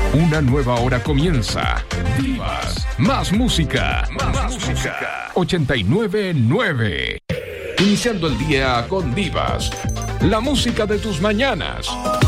Una nueva hora comienza. Divas, más música. 89.9. Iniciando el día con Divas. La música de tus mañanas.